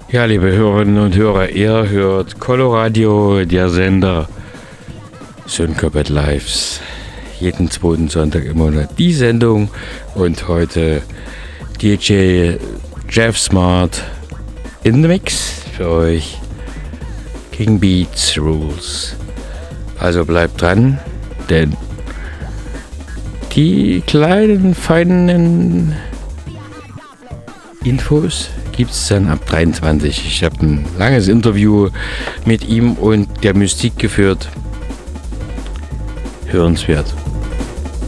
Ja, liebe Hörerinnen und Hörer, ihr hört Coloradio, der Sender Syncopat Lives. Jeden zweiten Sonntag im Monat die Sendung und heute DJ Jeff Smart in the Mix für euch. King Beats Rules. Also bleibt dran, denn die kleinen, feinen Infos gibt es dann ab 23. Ich habe ein langes Interview mit ihm und der Mystik geführt. Hörenswert.